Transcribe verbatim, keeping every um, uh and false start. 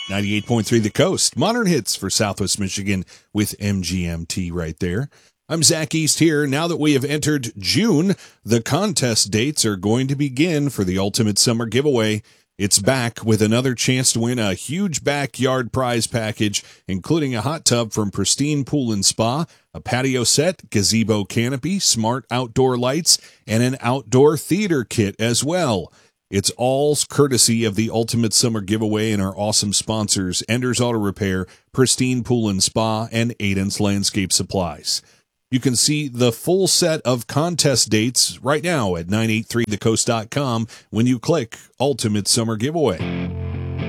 ninety-eight point three The Coast. Modern hits for Southwest Michigan with M G M T right there. I'm Zach East here. Now that we have entered June, the contest dates are going to begin for the Ultimate Summer Giveaway. It's back with another chance to win a huge backyard prize package, including a hot tub from Pristine Pool and Spa, a patio set, gazebo canopy, smart outdoor lights, and an outdoor theater kit as well. It's all courtesy of the Ultimate Summer Giveaway and our awesome sponsors, Enders Auto Repair, Pristine Pool and Spa, and Aiden's Landscape Supplies. You can see the full set of contest dates right now at nine eighty-three the coast dot com when you click Ultimate Summer Giveaway.